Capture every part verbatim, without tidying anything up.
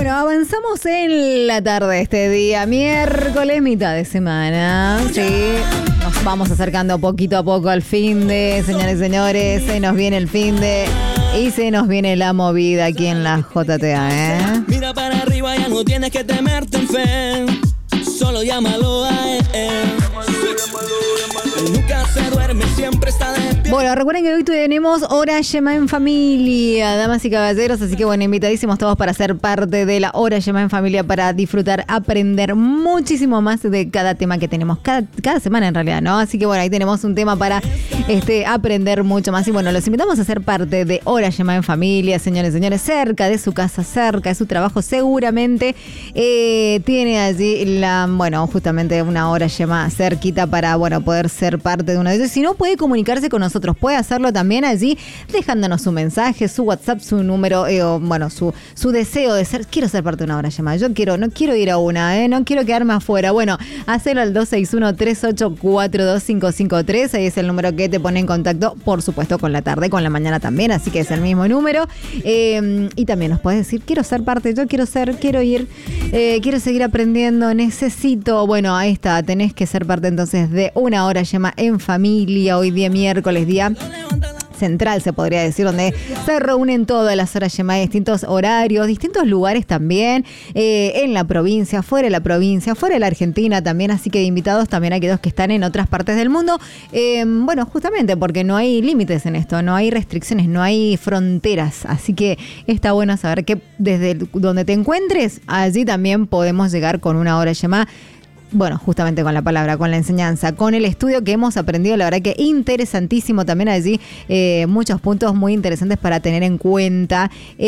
Bueno, avanzamos en la tarde este día, miércoles, mitad de semana. Sí, nos vamos acercando poquito a poco al fin de, señores y señores, se nos viene el fin de y se nos viene la movida aquí en la J T A, ¿eh? Mira para arriba, ya no tienes que temerte en fe, solo llámalo a él. Nunca se duerme, siempre está despierto. Bueno, recuerden que hoy tenemos Hora Yema en Familia, damas y caballeros, así que bueno, invitadísimos todos para ser parte de la Hora Yema en Familia, para disfrutar, aprender muchísimo más de cada tema que tenemos, cada, cada semana en realidad, ¿no? Así que bueno, ahí tenemos un tema para este, aprender mucho más. Y bueno, los invitamos a ser parte de Hora Yema en Familia, señores y señores, cerca de su casa, cerca de su trabajo, seguramente eh, tiene allí la, bueno, justamente una Hora Yema cerquita para, bueno, poder ser parte de uno de ellos. Si no, puede comunicarse con nosotros, puede hacerlo también allí dejándonos su mensaje, su WhatsApp, su número, eh, o, bueno, su, su deseo de ser, quiero ser parte de una Hora Yema, yo quiero, no quiero ir a una, eh, no quiero quedarme afuera. Bueno, hacelo al dos seis uno, tres ocho cuatro, dos cinco cinco tres, ahí es el número que te pone en contacto, por supuesto, con la tarde, con la mañana también, así que es el mismo número. Eh, y también nos puedes decir, quiero ser parte, yo quiero ser, quiero ir, eh, quiero seguir aprendiendo, necesito, bueno, ahí está, tenés que ser parte entonces de una Hora Yema en Familia, hoy día miércoles, día central se podría decir, donde se reúnen todas las horas Yema, distintos horarios, distintos lugares también, eh, en la provincia, fuera de la provincia, fuera de la Argentina también, así que de invitados también aquellos que están en otras partes del mundo, eh, bueno, justamente porque no hay límites en esto, no hay restricciones, no hay fronteras, así que está bueno saber que desde donde te encuentres, allí también podemos llegar con una Hora Yema. Bueno, justamente con la palabra, con la enseñanza, con el estudio que hemos aprendido, la verdad que interesantísimo también allí, eh, muchos puntos muy interesantes para tener en cuenta.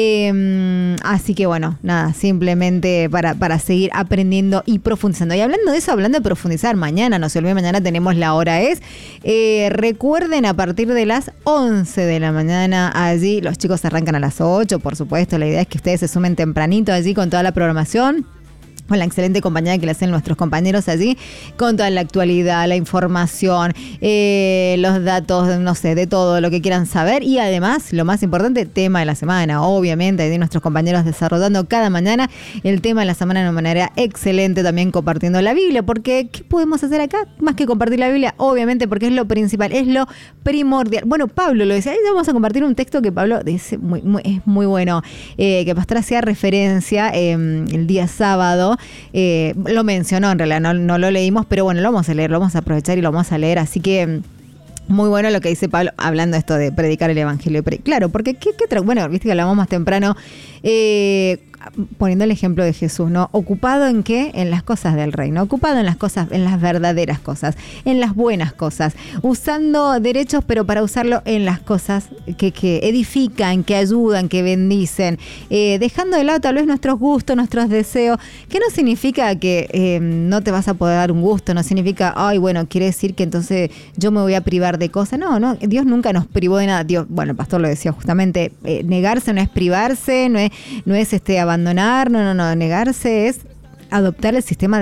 Eh, así que bueno, nada, simplemente para, para seguir aprendiendo y profundizando. Y hablando de eso, hablando de profundizar, mañana, no se olviden, mañana tenemos La Hora Es. Eh, recuerden, a partir de las once de la mañana allí, los chicos arrancan a las ocho, por supuesto, la idea es que ustedes se sumen tempranito allí con toda la programación, con la excelente compañía que le hacen nuestros compañeros allí, con toda la actualidad, la información, eh, los datos, no sé, de todo lo que quieran saber. Y además, lo más importante, tema de la semana. Obviamente, hay nuestros compañeros desarrollando cada mañana el tema de la semana de una manera excelente, también compartiendo la Biblia. Porque, ¿qué podemos hacer acá? Más que compartir la Biblia, obviamente, porque es lo principal, es lo primordial. Bueno, Pablo lo decía, ahí vamos a compartir un texto que Pablo dice, muy, muy, es muy bueno, eh, que Pastor hacía referencia eh, el día sábado. Eh, lo mencionó en realidad, no, no lo leímos, pero bueno, lo vamos a leer, lo vamos a aprovechar y lo vamos a leer, así que muy bueno lo que dice Pablo, hablando esto de predicar el evangelio. Claro, porque qué, qué tra- bueno, viste que hablamos más temprano, eh, poniendo el ejemplo de Jesús, ¿no? ¿Ocupado en qué? En las cosas del reino, ocupado en las cosas, en las verdaderas cosas, en las buenas cosas, usando derechos, pero para usarlo en las cosas que, que edifican, que ayudan, que bendicen, eh, dejando de lado tal vez nuestros gustos, nuestros deseos, que no significa que eh, no te vas a poder dar un gusto, no significa, ay, bueno, quiere decir que entonces yo me voy a privar de cosas. No, no, Dios nunca nos privó de nada. Dios, bueno, el pastor lo decía justamente, eh, negarse no es privarse, no es, no es este abandonar, no, no, no, negarse es adoptar el sistema